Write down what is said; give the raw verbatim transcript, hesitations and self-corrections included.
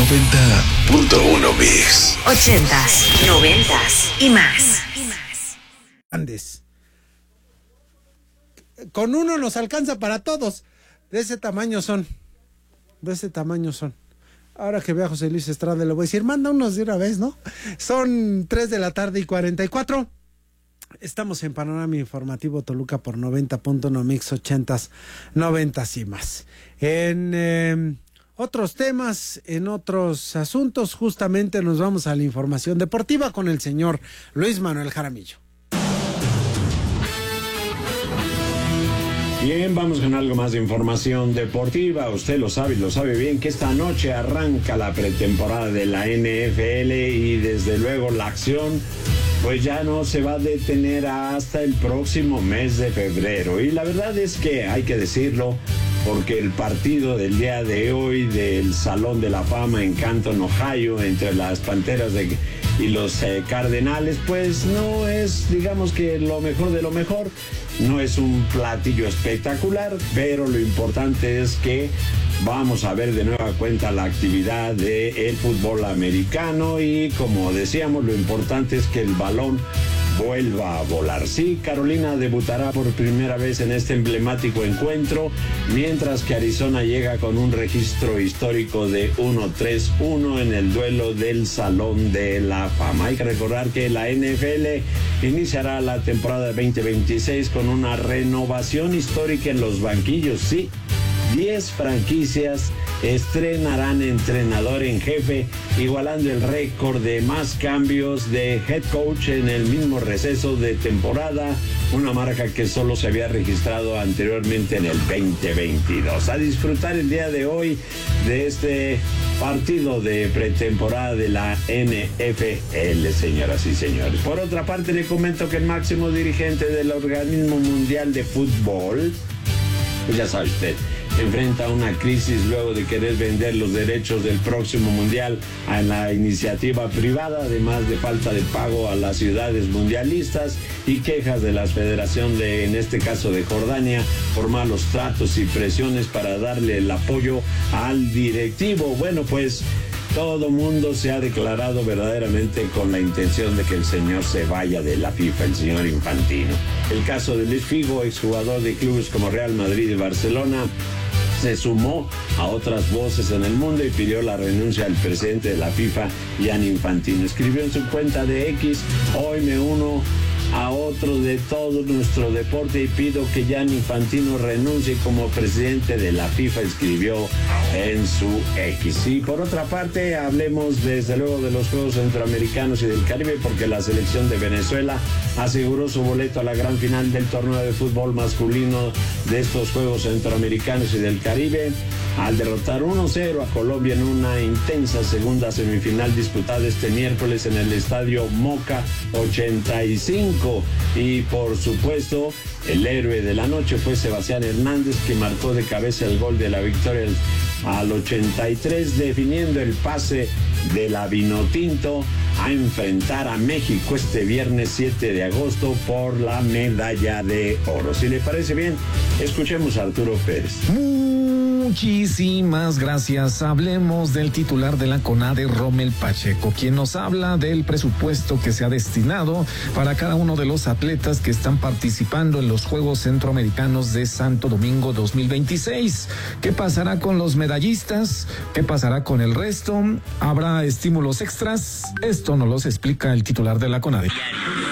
noventa punto uno Mix. Ochentas, noventas y más. Andes. Con uno nos alcanza para todos. De ese tamaño son. De ese tamaño son. Ahora que vea a José Luis Estrada, le voy a decir, manda unos de una vez, ¿no? Son tres de la tarde y cuarenta y cuatro. Estamos en Panorama Informativo Toluca por noventa punto uno Mix, ochentas, noventas y más. En eh, otros temas, en otros asuntos, justamente nos vamos a la información deportiva con el señor Luis Manuel Jaramillo. Bien, vamos con algo más de información deportiva. Usted lo sabe y lo sabe bien que esta noche arranca la pretemporada de la N F L y desde luego la acción pues ya no se va a detener hasta el próximo mes de febrero. Y la verdad es que hay que decirlo, porque el partido del día de hoy del Salón de la Fama en Canton, Ohio, entre las Panteras de, y los eh, Cardenales, pues no es, digamos que lo mejor de lo mejor. No es un platillo espectacular, pero lo importante es que vamos a ver de nueva cuenta la actividad del fútbol americano y, como decíamos, lo importante es que el balón vuelva a volar. Sí, Carolina debutará por primera vez en este emblemático encuentro, mientras que Arizona llega con un registro histórico de uno tres uno en el duelo del Salón de la Fama. Hay que recordar que la N F L iniciará la temporada veinte veintiséis con una renovación histórica en los banquillos. Sí, diez franquicias estrenarán entrenador en jefe, igualando el récord de más cambios de head coach en el mismo receso de temporada, una marca que solo se había registrado anteriormente en el veinte veintidós. A disfrutar el día de hoy de este partido de pretemporada de la N F L, señoras y señores. Por otra parte, le comento que el máximo dirigente del Organismo Mundial de Fútbol, pues ya sabe usted, enfrenta una crisis luego de querer vender los derechos del próximo mundial a la iniciativa privada, además de falta de pago a las ciudades mundialistas y quejas de la Federación de, en este caso de Jordania, por malos tratos y presiones para darle el apoyo al directivo. Bueno, pues todo mundo se ha declarado verdaderamente con la intención de que el señor se vaya de la FIFA, el señor Infantino. El caso de Luis Figo, exjugador de clubes como Real Madrid y Barcelona, se sumó a otras voces en el mundo y pidió la renuncia al presidente de la FIFA, Gianni Infantino. Escribió en su cuenta de X: hoy me uno a otro de todo nuestro deporte y pido que Gianni Infantino renuncie como presidente de la FIFA, escribió en su X. Y por otra parte, hablemos desde luego de los Juegos Centroamericanos y del Caribe, porque la selección de Venezuela aseguró su boleto a la gran final del torneo de fútbol masculino de estos Juegos Centroamericanos y del Caribe, al derrotar uno cero a Colombia en una intensa segunda semifinal disputada este miércoles en el estadio Moca ochenta y cinco. Y por supuesto, el héroe de la noche fue Sebastián Hernández, que marcó de cabeza el gol de la victoria al ochenta y tres, definiendo el pase de la Vinotinto a enfrentar a México este viernes siete de agosto por la medalla de oro. Si le parece bien, escuchemos a Arturo Pérez. Muchísimas gracias. Hablemos del titular de la CONADE, Rommel Pacheco, quien nos habla del presupuesto que se ha destinado para cada uno de los atletas que están participando en los Juegos Centroamericanos de Santo Domingo dos mil veintiséis. ¿Qué pasará con los medallistas? ¿Qué pasará con el resto? ¿Habrá estímulos extras? Esto nos los explica el titular de la CONADE.